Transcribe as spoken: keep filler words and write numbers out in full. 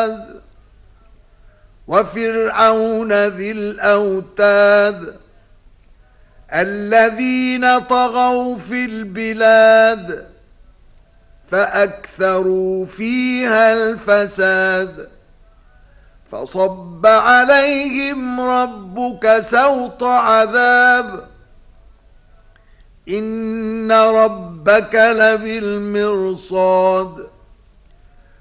العباد وفرعون ذي الأوتاد الذين طغوا في البلاد فأكثروا فيها الفساد فصب عليهم ربك سوط عذاب إن ربك لبالمرصاد